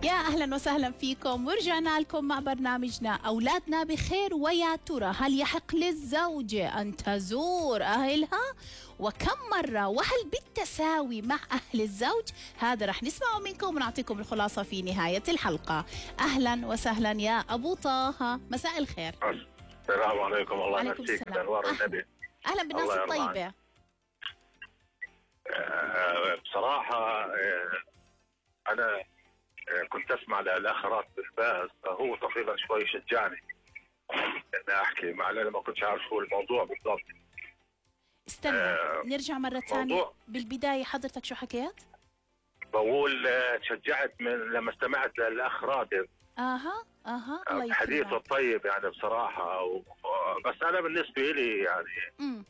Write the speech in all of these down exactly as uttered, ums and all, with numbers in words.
يا أهلا وسهلا فيكم، ورجعنا لكم مع برنامجنا أولادنا بخير. ويا ترى هل يحق للزوجة أن تزور أهلها؟ وكم مرة؟ وهل بالتساوي مع أهل الزوج؟ هذا رح نسمعه منكم ونعطيكم الخلاصة في نهاية الحلقة. أهلا وسهلا يا أبو طه، مساء الخير. السلام عليكم. الله عليكم يمسيك السلام. بأنوار النبي. أهلا بالناس الله يرضى الطيبة. آه، بصراحة آه، أنا آه، كنت أسمع للأخ راتب الباز، هو تقريبا شوي شجعني إن أحكي، مع أنا ما كنتش عارف شو الموضوع بالضبط. استنى آه، نرجع مرة ثانية. موضوع بالبداية حضرتك شو حكيت؟ بقول آه، تشجعت من لما استمعت للأخ راتب اها اها الله يكرمك. حديثه الطيب يعني بصراحة و... بس أنا بالنسبة لي يعني امم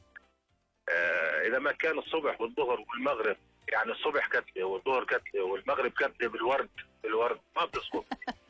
آه، إذا ما كان الصبح والظهر والمغرب، يعني الصبح كتلة والظهر كتلة والمغرب كتلة بالورد بالورد ما بتسقط.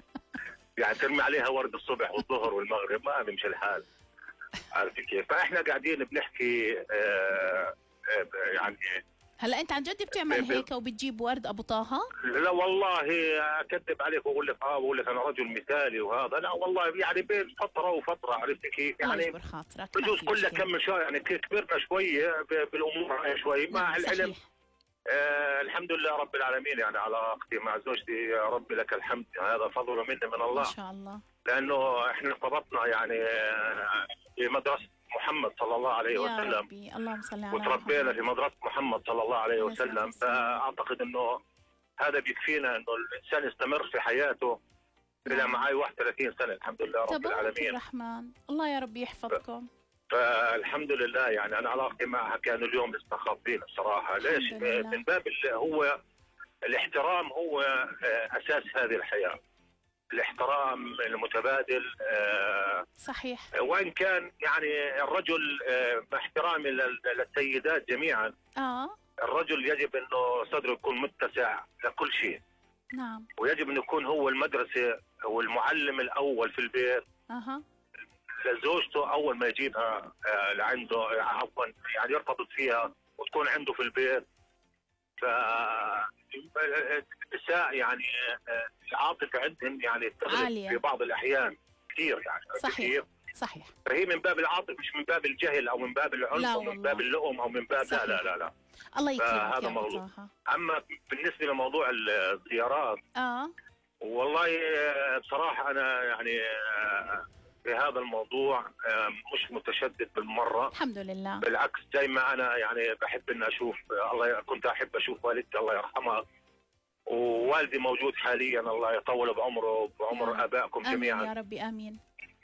يعني ترمي عليها ورد الصبح والظهر والمغرب ما بيمشي الحال. عارف كيف؟ فاحنا قاعدين بنحكي آه آه يعني هلا انت عن جد بتعمل ب- ب- هيك وبتجيب ورد ابو طه؟ لا والله اكذب عليك واقول لك اه بقول لك انا رجل مثالي وهذا، لا والله يعني بين فتره وفتره، عرفت كيف؟ الله يعني يجبر خاطرك. ما بجوز في كلها مشكلة. كم شوي، يعني كبرنا شوي ب- بالامور هاي شوي مع نعم العلم. صحيح. آه الحمد لله رب العالمين، يعني علاقتي مع زوجتي يا رب لك الحمد، هذا فضل مني من ما الله، شاء الله. لانه احنا ارتبطنا يعني آه، في مدرسه محمد صلى الله عليه يا وسلم، ربي اللهم صل على وتربينا محمد. في مدرسه محمد صلى الله عليه عليه الصلاة وسلم. والسلام. فاعتقد انه هذا بيكفينا انه الانسان يستمر في حياته. الى نعم. معي واحد وثلاثين سنه الحمد لله رب تبارك العالمين. الرحمن، الله يا رب يحفظكم. فالحمد لله يعني انا علاقتي معها كانوا اليوم لسه خاطبين بصراحه. ليش؟ الحمد لله. من باب ال- هو الاحترام هو آه، اساس هذه الحياه. الاحترام المتبادل آه، صحيح. وان كان يعني الرجل آه، مع احترامي لل- للسيدات جميعا، اه الرجل يجب انه صدره يكون متسع لكل شيء، نعم. ويجب انه يكون هو المدرسه والمعلم الاول في البيت اها لزوجته اول ما يجيبها آه، لعنده، عفوا يعني يرتبط فيها وتكون عنده في البيت. ف النساء يعني آه، العاطفه عندهم يعني تغلب عالية. في بعض الاحيان كثير، يعني صحيح. كثير. صحيح. فهي من باب العاطفه مش من باب الجهل او من باب العنف لا او من والله. باب اللؤم او من باب صحيح. لا لا لا لا. الله يكرمك فهذا يا ابو مغلوط. طه. اما بالنسبه لموضوع الزيارات، اه والله آه، بصراحه انا يعني آه، في هذا الموضوع آه، مش متشدد بالمره. الحمد لله. بالعكس زي ما انا يعني بحب اني اشوف آه، الله، كنت احب اشوف والدتي الله يرحمها، ووالدي موجود حاليا الله يطول بعمره بعمر يا ابائكم امين جميعا. يا ربي امين.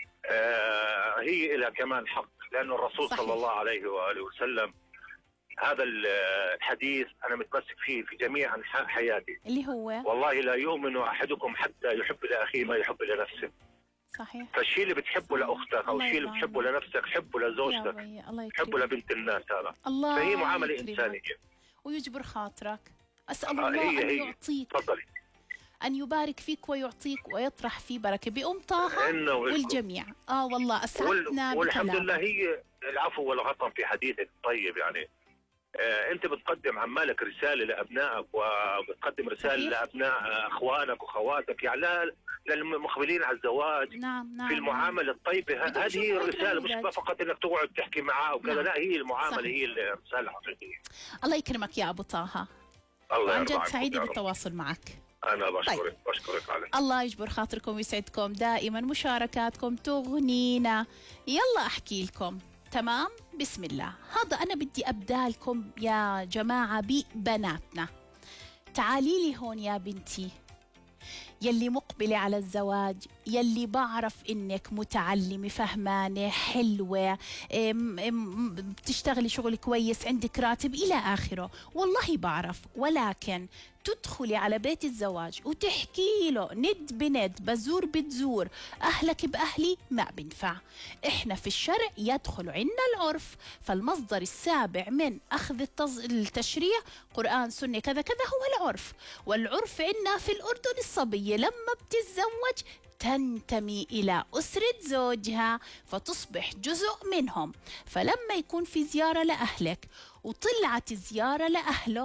آه، هي لها كمان حق، لانه الرسول صحيح. صلى الله عليه واله وسلم هذا الحديث انا متمسك فيه في جميع انحاء حياتي. اللي هو والله لا يؤمن احدكم حتى يحب لاخيه ما يحب لنفسه. صحيح. فالشيء اللي بتحبه صحيح. لاختك او الله الشيء اللي يرضى بتحبه عنك. لنفسك حبه يا لزوجتك، بي الله حبه يكرمك. لبنت الناس. هذا الله فهي معامله يكرمك انسانيه. ويجبر خاطرك. أسأل آه، الله هي أن هي يعطيك، تفضلي. أن يبارك فيك ويعطيك ويطرح في بركة بأم طه إنه والجميع. آه والله وال... أسعدنا والحمد بكلامك. لله هي العفو والغطم في حديثك الطيب. يعني آه انت بتقدم عمالك رساله لابنائك، وبتقدم رساله صحيح. لابناء اخوانك واخواتك، يعني لا- للمقبلين على الزواج نعم نعم في المعامله الطيبه. بدهم هذه هي يشوفوا الرساله، مش نموذج. فقط انك تقعد تحكي معاه وكذا. نعم. لا، هي المعامله صحيح. هي الرساله الحقيقيه. الله يكرمك يا أبو طه. الله وعن يرضى جد عنكم سعيدة يا رب. بالتواصل معك. انا بشكرك طيب. بشكرك على الله يجبر خاطركم ويسعدكم دائما، مشاركاتكم تغنينا. يلا أحكي لكم. تمام، بسم الله. هذا أنا بدي أبدأ لكم يا جماعة ببناتنا. تعالي لي هون يا بنتي، يلي مقبلة على الزواج، يلي بعرف إنك متعلمة فهمانة حلوة، ام- ام- بتشتغلي شغل كويس، عندك راتب إلى آخره، والله بعرف. ولكن تدخلي على بيت الزواج وتحكي له ند بند، بزور بتزور، أهلك بأهلي، ما بنفع. إحنا في الشرع يدخل عنا العرف، فالمصدر السابع من أخذ التز... التشريع قرآن سنة كذا كذا هو العرف. والعرف عنا في الأردن الصبية لما بتتزوج تنتمي إلى أسرة زوجها فتصبح جزء منهم. فلما يكون في زيارة لأهلك وطلعت زيارة لأهله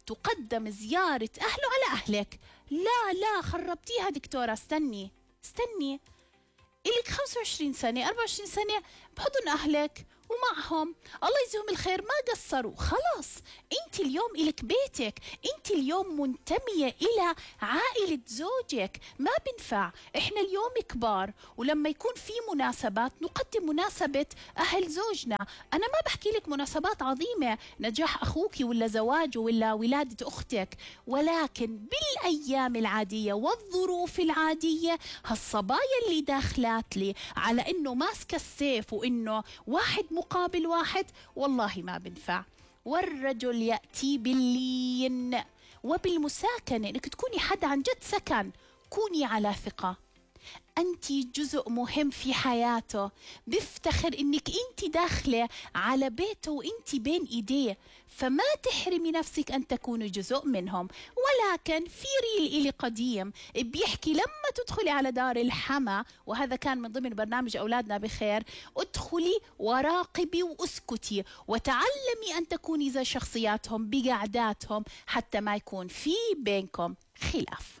تقدم زيارة أهله على أهلك. لا لا خربتيها دكتورة، استني استني، إلك خمسة وعشرين سنة أربعة وعشرين سنة بحضن أهلك ومعهم، الله يجزيهم الخير ما قصروا، خلاص انت اليوم إلك بيتك، انت اليوم منتمية إلى عائلة زوجك. ما بنفع احنا اليوم كبار ولما يكون في مناسبات نقدم مناسبة أهل زوجنا. أنا ما بحكي لك مناسبات عظيمة، نجاح أخوك ولا زواجه ولا ولادة أختك، ولكن بالأيام العادية والظروف العادية هالصبايا اللي داخلات لي على إنه ماسكة السيف وإنه واحد مقابل واحد، والله ما بنفع. والرجل يأتي باللين وبالمساكنة، إنك تكوني حد عن جد سكن، كوني على ثقة، أنت جزء مهم في حياته، بفتخر إنك أنت داخلة على بيته وأنت بين إيديه، فما تحرمي نفسك أن تكوني جزء منهم. ولكن في ريل إلي قديم بيحكي لما تدخلي على دار الحما، وهذا كان من ضمن برنامج أولادنا بخير، ادخلي وراقبي واسكتي وتعلمي أن تكوني زي شخصياتهم بقعداتهم حتى ما يكون في بينكم خلاف.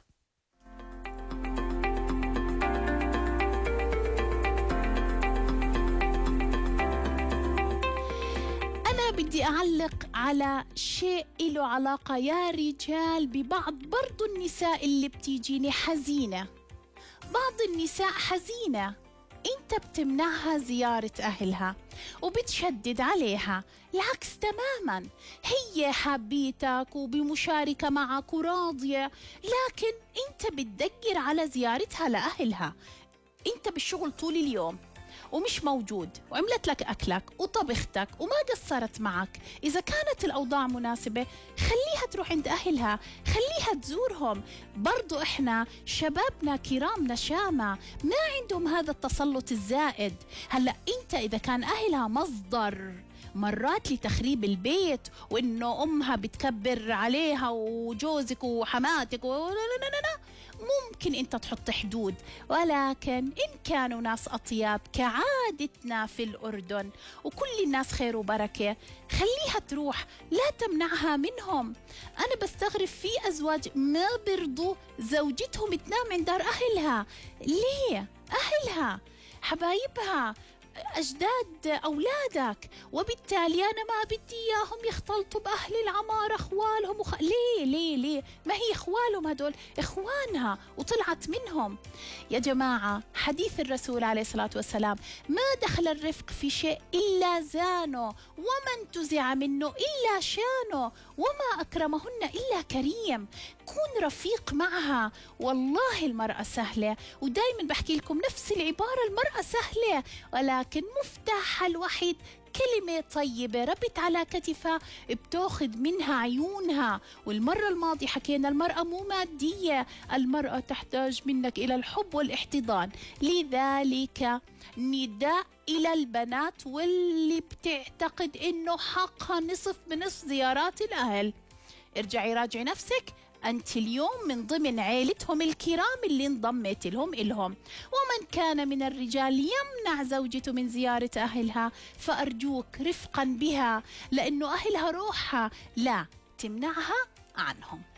بدي أعلق على شيء له علاقة يا رجال ببعض برضو النساء اللي بتيجيني حزينة. بعض النساء حزينة انت بتمنعها زيارة أهلها وبتشدد عليها، العكس تماما، هي حبيتك وبمشاركة معك وراضية، لكن انت بتدقر على زيارتها لأهلها. انت بالشغل طول اليوم ومش موجود وعملت لك أكلك وطبختك وما قصرت معك، إذا كانت الأوضاع مناسبة خليها تروح عند أهلها، خليها تزورهم. برضو إحنا شبابنا كرام نشامة ما عندهم هذا التسلط الزائد. هلأ أنت إذا كان أهلها مصدر مرات لتخريب البيت وإنه أمها بتكبر عليها وجوزك وحماتك و... لا لا لا لا، ممكن انت تحط حدود، ولكن ان كانوا ناس اطياب كعادتنا في الاردن وكل الناس خير وبركه خليها تروح، لا تمنعها منهم. انا بستغرب في ازواج ما برضوا زوجتهم تنام عند دار اهلها، ليه؟ اهلها حبايبها أجداد أولادك، وبالتالي أنا ما بدي إياهم يختلطوا بأهل العمارة أخوالهم وخ... ليه ليه ليه ما هي أخوالهم هدول إخوانها وطلعت منهم. يا جماعة حديث الرسول عليه الصلاة والسلام ما دخل الرفق في شيء إلا زانه، وما انتزع منه إلا شانه، وما أكرمهن إلا كريم. كون رفيق معها، والله المرأة سهلة، ودايما بحكي لكم نفس العبارة، المرأة سهلة ولكن مفتاحها الوحيد كلمة طيبة ربت على كتفها بتاخذ منها عيونها. والمرة الماضية حكينا المرأة مو مادية، المرأة تحتاج منك إلى الحب والاحتضان. لذلك نداء إلى البنات واللي بتعتقد إنه حقها نصف بنصف زيارات الأهل، ارجعي راجعي نفسك، أنت اليوم من ضمن عيلتهم الكرام اللي انضمت لهم إلهم. ومن كان من الرجال يمنع زوجته من زيارة أهلها فأرجوك رفقا بها، لأنه أهلها روحها، لا تمنعها عنهم.